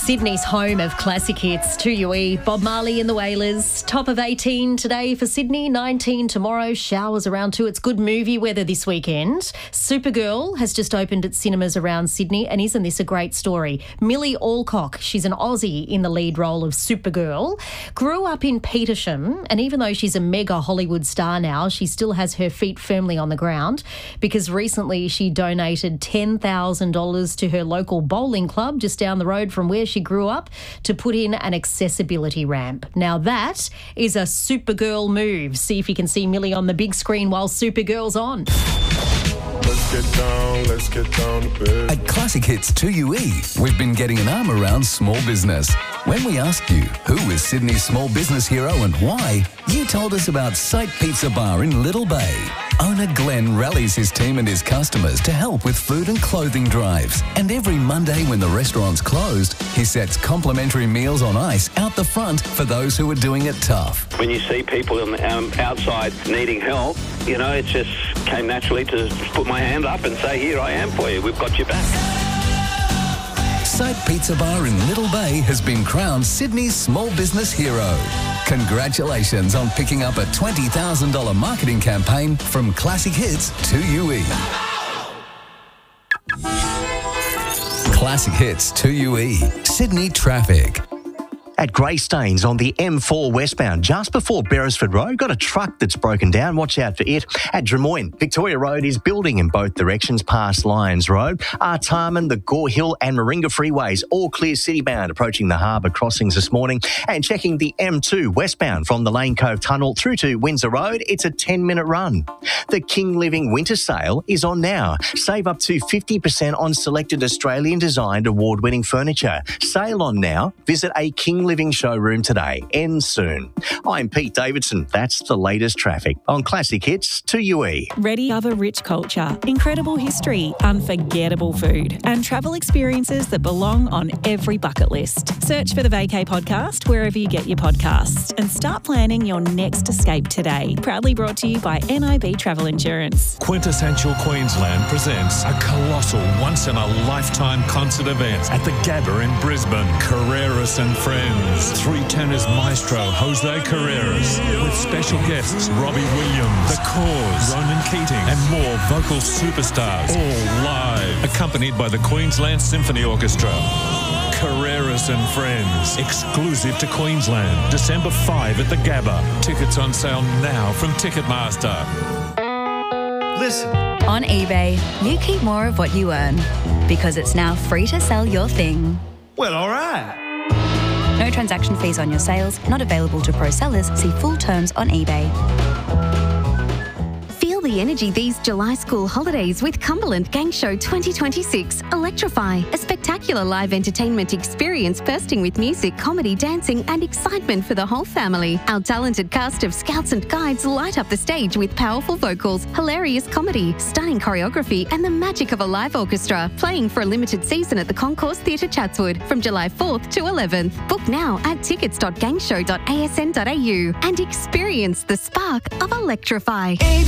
Sydney's home of classic hits, 2UE, Bob Marley and the Wailers. Top of 18 today for Sydney, 19 tomorrow, showers around 2. It's good movie weather this weekend. Supergirl has just opened at cinemas around Sydney, and isn't this a great story? Millie Alcock, she's an Aussie in the lead role of Supergirl, grew up in Petersham, and even though she's a mega Hollywood star now, she still has her feet firmly on the ground because recently she donated $10,000 to her local bowling club just down the road from where she grew up to put in an accessibility ramp. Now that is a Supergirl move. See if you can see Millie on the big screen while Supergirl's on. Let's get down to bed. At Classic Hits 2UE, we've been getting an arm around small business. When we asked you who is Sydney's small business hero and why, you told us about Sight Pizza Bar in Little Bay. Owner Glenn rallies his team and his customers to help with food and clothing drives. And every Monday when the restaurant's closed, he sets complimentary meals on ice out the front for those who are doing it tough. When you see people on the outside needing help, you know, it just came naturally to put my hand up and say, here I am for you, we've got your back. Sight Pizza Bar in Little Bay has been crowned Sydney's small business hero. Congratulations on picking up a $20,000 marketing campaign from Classic Hits 2UE. Classic Hits 2UE. Sydney traffic. At Greystanes on the M4 westbound, just before Beresford Road, got a truck that's broken down. Watch out for it. At Drummoyne, Victoria Road is building in both directions past Lyons Road. Artarmon, the Gore Hill and Moringa freeways, all clear citybound, approaching the harbour crossings this morning. And checking the M2 westbound from the Lane Cove Tunnel through to Windsor Road, it's a 10-minute run. The King Living Winter Sale is on now. Save up to 50% on selected Australian-designed award-winning furniture. Sale on now. Visit a King Living showroom today. Ends soon. I'm Pete Davidson. That's the latest traffic on Classic Hits 2UE. Ready of a rich culture, incredible history, unforgettable food, and travel experiences that belong on every bucket list. Search for the Vacay podcast wherever you get your podcasts and start planning your next escape today. Proudly brought to you by NIB Travel Insurance. Quintessential Queensland presents a colossal once-in-a-lifetime concert event at the Gabba in Brisbane. Carreras and Friends. Three tenors maestro Jose Carreras with special guests Robbie Williams, The Cause, Ronan Keating and more vocal superstars, all live, accompanied by the Queensland Symphony Orchestra. Carreras and Friends, exclusive to Queensland, December 5 at the Gabba. Tickets on sale now from Ticketmaster. Listen. On eBay, you keep more of what you earn because it's now free to sell your thing. Well, all right. No transaction fees on your sales, not available to pro sellers. See full terms on eBay. Feel the energy these July school holidays with Cumberland Gang Show 2026. Electrify, a spectacular live entertainment experience bursting with music, comedy, dancing and excitement for the whole family. Our talented cast of scouts and guides light up the stage with powerful vocals, hilarious comedy, stunning choreography and the magic of a live orchestra. Playing for a limited season at the Concourse Theatre Chatswood from July 4th to 11th. Book now at tickets.gangshow.asn.au and experience the spark of Electrify.